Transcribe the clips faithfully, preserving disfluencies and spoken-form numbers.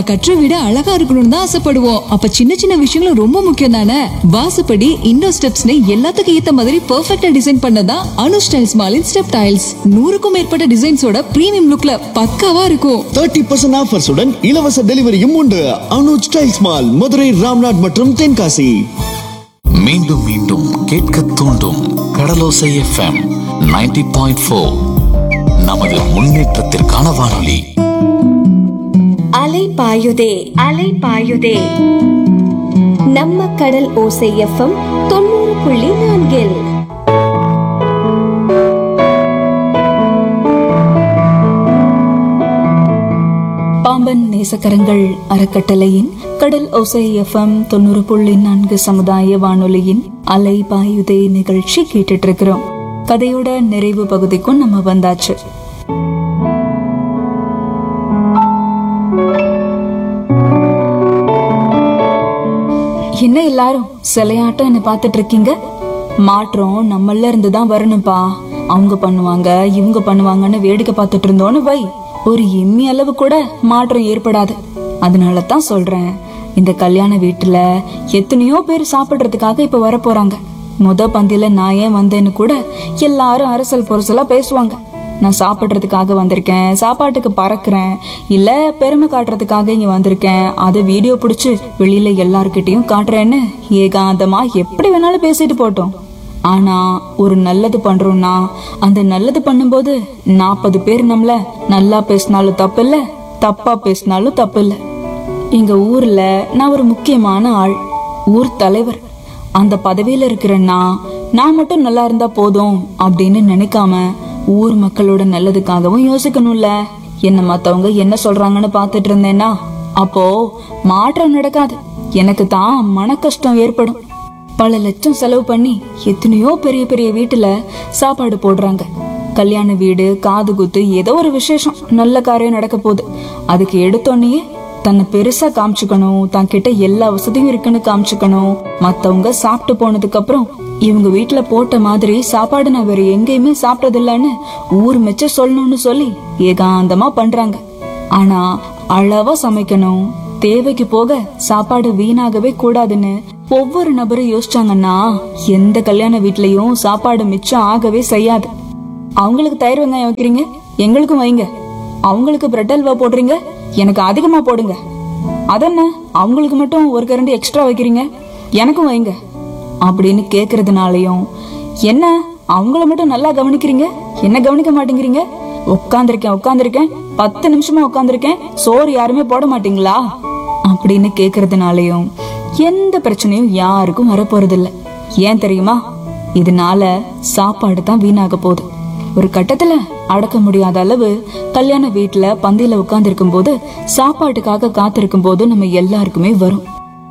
கற்ற வீடு அழகா இருக்கணும்னு தான் ஆசைப்படுவோம். அப்ப சின்ன சின்ன விஷயங்களும் ரொம்ப முக்கியம் தானே. வாசுபடி இண்டோ ஸ்டெப்ஸ்னு எல்லாத்துக்கும் ஏத்த மாதிரி பெர்ஃபெக்ட்டா டிசைன் பண்ணதான் அனு ஸ்டைல்ஸ் மாலின் ஸ்டெப் டைல்ஸ். நூறுக்கும் மேற்பட்ட டிசைன்ஸோட பிரீமியம் லுக்ல பக்காவா இருக்கும். தேர்ட்டி பர்சன்ட் ஆஃபர்ஸுடன் இலவச டெலிவரியும் உண்டு. அனு ஸ்டைல்ஸ் மால், மதுரை, ராம்நாத் மற்றும் தென்காசி. மீண்டும் மீண்டும் கேட்க தூண்டும் கடலோசை எஃப்எம் நைன்டி பாயிண்ட் ஃபோர். நமது முன்னேற்றத்திற்கான வானொலி. அலை பாயுதே அலை பாயுதே நம்ம கடல் ஓசை எஃப்எம் தொண்ணூறு புள்ளி நான்கில். பாம்பன் நேசக்கரங்கள் அறக்கட்டளையின் கடல் ஓசை எஃப்எம் தொண்ணூறு புள்ளி நான்கு சமுதாய வானொலியின் அலை பாயுதே நிகழ்ச்சி கேட்டுட்டு இருக்கிறோம். கதையோட நிறைவு பகுதிக்கும் நம்ம வந்தாச்சு. என்ன எல்லாரும் சிலையாட்டம் என்ன பாத்துட்டு இருக்கீங்க? மாற்றம் நம்மள இருந்துதான் வரணும்பா. அவங்க பண்ணுவாங்க இவங்க பண்ணுவாங்கன்னு வேடிக்கை பார்த்துட்டு இருந்தோன்னு வை, ஒரு எம்மி அளவு கூட மாற்றம் ஏற்படாது. அதனாலதான் சொல்றேன், இந்த கல்யாண வீட்டுல எத்தனையோ பேர் சாப்பிடுறதுக்காக இப்ப வர போறாங்க. முத பந்தியில நான் ஏன் வந்தேன்னு கூட எல்லாரும் அரசல் பொரசலா பேசுவாங்க. நான் சாப்பிடுறதுக்காக வந்திருக்கேன், சாப்பாட்டுக்கு பறக்குறேன், இல்ல பெருமை காட்டுறதுக்காக இங்க வந்திருக்கேன், அதை வீடியோ பிடிச்சு வெளியில எல்லார்கிட்டையும் காட்டுறேன்னு ஏகாந்தமா எப்படி வேணாலும் பேசிட்டு போட்டோம். ஆனா ஒரு நல்லது பண்றோம்னா அந்த நல்லது பண்ணும்போது நாற்பது பேர் நம்மள நல்லா பேசினாலும் தப்பு இல்ல, தப்பா பேசினாலும் தப்பு இல்ல. எங்க ஊர்ல நான் ஒரு முக்கியமான ஆள், ஊர் தலைவர். அந்த பதவியில இருக்கிறேன்னா நான் மட்டும் நல்லா இருந்தா போதும் அப்படின்னு நினைக்காம ஊர் மக்களோட நல்லதுக்காகவும் யோசிக்கணும்ல. என்ன மத்தவங்க என்ன சொல்றாங்கன்னு பாத்துட்டு இருந்தேன்னா அப்போ மாற்றம் நடக்காது, எனக்கு தான் மன கஷ்டம் ஏற்படும். பல லட்சம் செலவு பண்ணி எத்தனையோ பெரிய பெரிய வீட்டுல சாப்பாடு போடுறாங்க. கல்யாண வீடு, காது குத்து, ஏதோ ஒரு விசேஷம், நல்ல காரியம் நடக்க போகுது. அதுக்கு எடுத்தோன்னே தன்னை பெருசா காமிச்சுக்கணும், தான் கிட்ட எல்லா வசதியும் இருக்குன்னு காமிச்சுக்கணும். மத்தவங்க சாப்பிட்டு போனதுக்கு அப்புறம் இவங்க வீட்டுல போட்ட மாதிரி சாப்பாடு நான் வேற எங்கேயுமே சாப்பிட்டது இல்லன்னு ஊர் மெச்ச சொல்லணும்னு சொல்லி ஏகாந்தமா பண்றாங்க. ஆனா அளவா சமைக்கணும், தேவைக்கு போக சாப்பாடு வீணாகவே கூடாதுன்னு ஒவ்வொரு நபரும் யோசிச்சாங்கன்னா எந்த கல்யாண வீட்லயும் சாப்பாடு மிச்சம் ஆகவே செய்யாது. அவங்களுக்கு தயிர் வெங்காயம் வைக்கிறீங்க, எங்களுக்கும் வைங்க. அவங்களுக்கு பிரெட் அல்வா போடுறீங்க, எனக்கு அதிகமா போடுங்க. அதென்ன அவங்களுக்கு மட்டும் ஒரு கரண்டி எக்ஸ்ட்ரா வைக்கிறீங்க, எனக்கும் வைங்க அப்படின்னு கேக்குறதுனாலயும், என்ன அவங்கள மட்டும் நல்லா கவனிக்கிறீங்க, என்ன கவனிக்க மாட்டேங்கிறீங்க, உட்காந்துருக்கேன் உட்காந்துருக்கேன் பத்து நிமிஷமா உட்காந்துருக்கேன், சோறு யாருமே போட மாட்டீங்களா அப்படின்னு கேக்குறதுனாலயும் எந்த பிரச்சனையும் யாருக்கும் வரப்போறது இல்ல. ஏன் தெரியுமா? இதனால சாப்பாடு தான் வீணாக போகுது. ஒரு கட்டத்துல அடக்க முடியாத அளவு கல்யாண வீட்டுல பந்தியில உட்கார்ந்து இருக்கும் போது சாப்பாட்டுக்காக காத்திருக்கும் போது நம்ம எல்லாருக்குமே வரும்.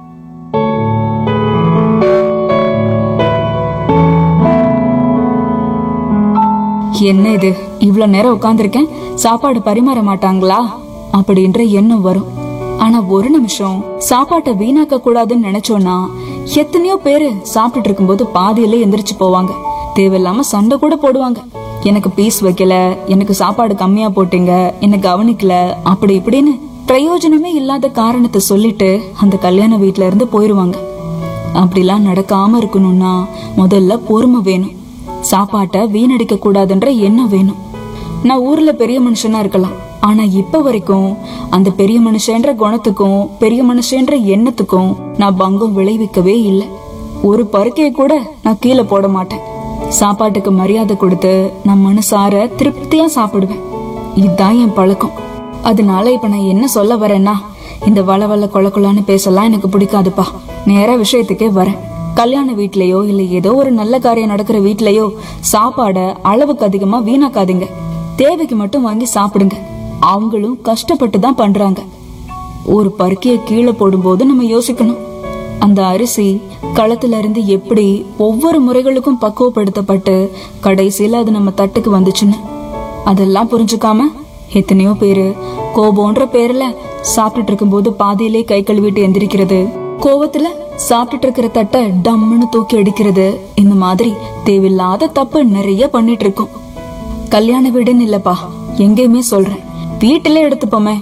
என்ன இது இவ்வளவு நேரம் உட்கார்ந்துருக்கேன், சாப்பாடு பரிமாற மாட்டாங்களா அப்படின்ற எண்ணம் வரும். ஆனா ஒரு நிமிஷம் சாப்பாட்டை வீணாக்க கூடாதுன்னு நினைச்சோம்னா எத்தனையோ பேரு சாப்பிட்டுட்டு இருக்கும் போது பாதியில எந்திரிச்சு போவாங்க. தேவையில்லாம சண்டை கூட போடுவாங்க. எனக்கு பீஸ் வைக்கல, எனக்கு சாப்பாடு கம்மியா போட்டீங்க, என்ன கவனிக்கல, அப்படி இப்படின்னு பிரயோஜனமே இல்லாத காரணத்தை சொல்லிட்டு அந்த கல்யாண வீட்டுல இருந்து போயிருவாங்க. அப்படிலாம் நடக்காம இருக்கணும்னா முதல்ல பொறுமை வேணும், சாப்பாட்டை வீணடிக்க கூடாதுன்ற எண்ணம் வேணும். நான் ஊர்ல பெரிய மனுஷனா இருக்கலாம், ஆனா இப்ப வரைக்கும் அந்த பெரிய மனுஷன்ற குணத்துக்கும் பெரிய மனுஷன்ற எண்ணத்துக்கும் நான் பங்கம் விளைவிக்கவே இல்லை. ஒரு பருக்கையை கூட நான் கீழே போட மாட்டேன். சாப்பாட்டுக்கு மரியாதை கொடுத்து நான் மனசார திருப்தியா சாப்பிடுவேன். இதுதான் என் பழக்கம். அதனால இப்ப நான் என்ன சொல்ல வரேன்னா, இந்த வள வள கொல கொலான்னு பேசலாம் எனக்கு பிடிக்காதுப்பா. நேரா விஷயத்துக்கே வரேன். கல்யாண வீட்லயோ இல்ல ஏதோ ஒரு நல்ல காரியம் நடக்கிற வீட்லயோ சாப்பாட அளவுக்கு அதிகமா வீணாக்காதீங்க. தேவைக்கு மட்டும் வாங்கி சாப்பிடுங்க. அவங்களும் கஷ்டப்பட்டு தான் பண்றாங்க. ஒரு பருக்கைய கீழே போடும்போது நம்ம யோசிக்கணும், அந்த அரிசி களத்துல இருந்து எப்படி ஒவ்வொரு முறைகளுக்கும் பக்குவப்படுத்தப்பட்டு கடைசியில அது நம்ம தட்டுக்கு வந்துச்சுன்னு. அதெல்லாம் புரிஞ்சுக்காம எத்தனையோ பேரு கோபம்ன்ற பேர்ல சாப்பிட்டுட்டு இருக்கும் போது பாதியிலே கை கழுவிட்டு எந்திரிக்கிறது, கோவத்துல சாப்பிட்டுட்டு இருக்கிற தட்டை டம்முன்னு தூக்கி அடிக்கிறது, இந்த மாதிரி தேவையில்லாத தப்பு நிறைய பண்ணிட்டு இருக்கோம். கல்யாண வீடுன்னு இல்லப்பா, எங்கேயுமே சொல்றேன், வீட்டுல எடுத்துப்போமே.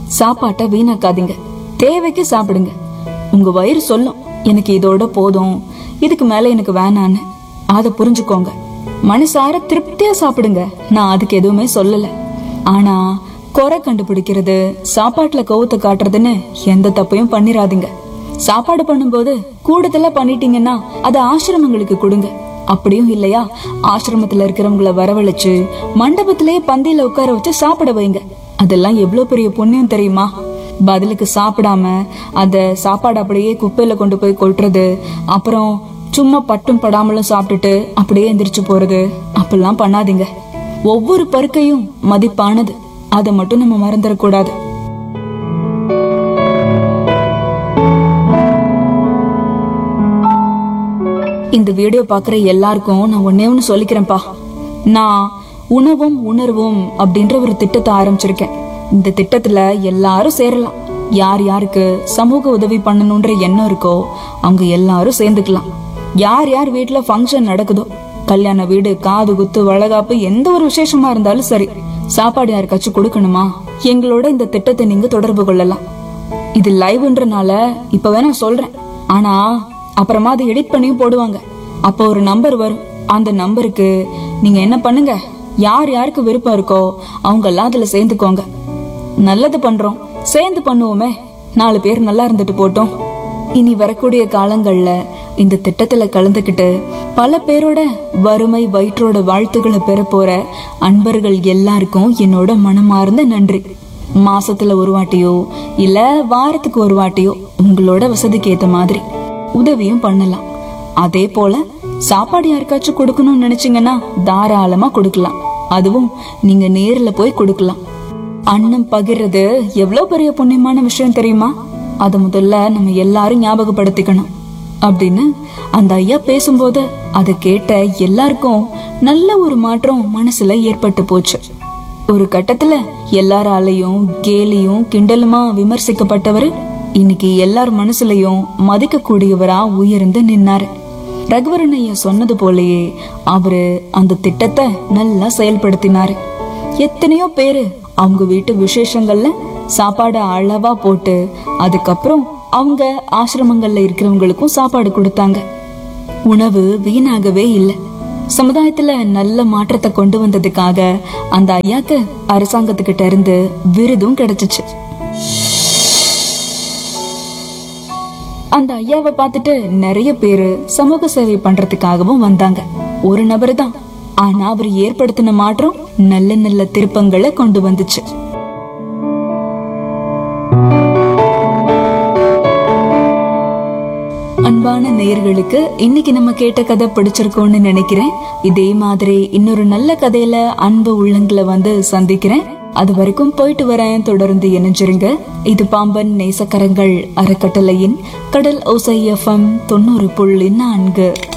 சாப்பாட்டை வீணாக்காதீங்க. தேவைக்கு சாப்பிடுங்க. உங்க வயிறு சொல்லும் எனக்கு இதோட போதும், இதுக்கு மேல எனக்கு வேணான்னு. அத புரிஞ்சுக்கோங்க. மனசார திருப்தியா சாப்பிடுங்க. நான் அதுக்கு எதுவுமே சொல்லல. ஆனா குறை கண்டுபிடிக்கிறது, சாப்பாட்டுல கோவத்தை காட்டுறதுன்னு எந்த தப்பையும் பண்ணிராதீங்க. சாப்பாடு பண்ணும்போது கூடுதலா பண்ணிட்டீங்கன்னா அதை ஆசிரமங்களுக்கு கொடுங்க. அப்படியும் இல்லையா, ஆசிரமத்துல இருக்கிறவங்கள வரவழைச்சு மண்டபத்திலேயே பந்தியில உட்கார வச்சு சாப்பிட வைங்க. அதெல்லாம் எவ்வளவு பெரிய புண்ணியம் தெரியுமா? பதிலுக்கு சாப்பிடாம அத சாப்பாடு அப்படியே குப்பையில கொண்டு போய் கொட்டுறது, அப்புறம் சும்மா பட்டும் படாமலும் சாப்பிட்டுட்டு அப்படியே எந்திரிச்சு போறது, அப்படிலாம் பண்ணாதீங்க. ஒவ்வொரு பருக்கையும் மதிப்பானது, அதை மட்டும் நம்ம மறந்துடக்கூடாது. இந்த வீடியோ பாக்குற எல்லாருக்கும் நான் ஒன்னே ஒண்ணு சொல்லிக்கிறேன்ப்பா. நான் உணவும் உணர்வும் அப்படின்ற ஒரு திட்டத்தை ஆரம்பிச்சிருக்கேன். இந்த திட்டத்துல எல்லாரும் சேரலாம். யார் யாருக்கு சமூக உதவி பண்ணணும்ன்ற எண்ணம் இருக்கோ அவங்க எல்லாரும் சேர்ந்துக்கலாம். யார் யார் வீட்டுல ஃபங்க்ஷன் நடக்குதோ, கல்யாண வீடு, காது குத்து, வளகாப்பு, எந்த ஒரு விசேஷமா இருந்தாலும் சரி, சாப்பாடு யாருக்காச்சும் கொடுக்கணுமா, எங்களோட இந்த திட்டத்தை நீங்க தொடர்பு கொள்ளலாம். இது லைவ்ன்றனால இப்ப வேணா சொல்றேன். ஆனா அப்புறமா அதை எடிட் பண்ணியும் போடுவாங்க. அப்போ ஒரு நம்பர் வரும். அந்த நம்பருக்கு நீங்க என்ன பண்ணுங்க, யார் யாருக்கு விருப்பம் இருக்கோ அவங்க எல்லாம் அதுல சேர்ந்துக்கோங்க. நல்லது பண்றோம், சேர்ந்து பண்ணுவோமே, நாலு பேர் நல்லா இருந்துட்டு போட்டோம். இனி வரக்கூடிய காலங்கள்ல இந்த திட்டத்துல கலந்துக்கிட்டு பல பேரோட வறுமை வயிற்றோட வாழ்த்துக்களை பெற போற அன்பர்கள் எல்லாருக்கும் என்னோட மனமார்ந்த நன்றி. மாசத்துல ஒரு வாட்டியோ இல்ல வாரத்துக்கு ஒரு வாட்டியோ உங்களோட வசதிக்கு ஏத்த மாதிரி உதவியும் பண்ணலாம். அதே போல சாப்பாடு யாருக்காச்சும் கொடுக்கணும்னு நினைச்சீங்கன்னா தாராளமா கொடுக்கலாம். அதுவும் நீங்க நேர்ல போய் கொடுக்கலாம். அன்னம் பகிர்றது எவ்வளவு பெரிய புண்ணியமான விஷயம் தெரியுமா? அத முதல்ல நம்ம எல்லாரும் ஞாபகப்படுத்திக்கணும் அப்படின்னு அந்த ஐயா பேசும்போது அதை கேட்ட எல்லாருக்கும் நல்ல ஒரு மாற்றம் மனசுல ஏற்பட்டு போச்சு. ஒரு கட்டத்துல எல்லாராலையும் கேலியும் கிண்டலுமா விமர்சிக்கப்பட்டவரு இன்னைக்கு எல்லார் மனசுலயும் மதிக்க கூடியவரா உயர்ந்து நின்னாரு. ரகுவரன் ஐயா சொன்னது போலயே அவரு அந்த திட்டத்தை நல்லா செயல்படுத்தினாரு. எத்தனையோ பேரு அவங்க வீட்டு விசேஷங்கள்ல சாப்பாடு அளவா போட்டு அதுக்கப்புறம் அவங்க ஆசிரமங்கள்ல இருக்கிறவங்களுக்கும் சாப்பாடு கொடுத்தாங்க. உணவு வீணாகவே இல்லை. சமுதாயத்துல நல்ல மாற்றத்தை கொண்டு வந்ததுக்காக அந்த ஐயாக்கு அரசாங்கத்துக்கிட்ட இருந்து விருதும் கிடைச்சிச்சு. அந்த ஐயாவை பார்த்துட்டு நிறைய பேரு சமூக சேவை பண்றதுக்காகவும் வந்தாங்க. ஒரு நபர் தான், ஆனா அவர் ஏற்படுத்தின மாற்றம் நல்ல நல்ல திருப்பங்களை கொண்டு வந்துச்சு. அன்பான நேயர்களுக்கு இன்னைக்கு நம்ம கேட்ட கதை பிடிச்சிருக்கோம்னு நினைக்கிறேன். இதே மாதிரி இன்னொரு நல்ல கதையில அன்பு உள்ளங்களை வந்து சந்திக்கிறேன். அது வரைக்கும் போயிட்டு வரேன். தொடர்ந்து இணைஞ்சிருங்க. இது பாம்பன் நேசக்கரங்கள் அறக்கட்டளையின் கடல் ஓசை எஃப்எம் தொண்ணூறு புள்ளி நான்கு.